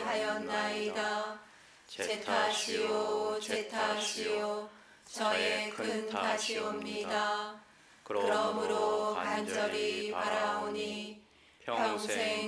하였나이다. 제 탓이요 제 탓이요 저의 큰 탓이옵니다. 그러므로 간절히 바라오니 평생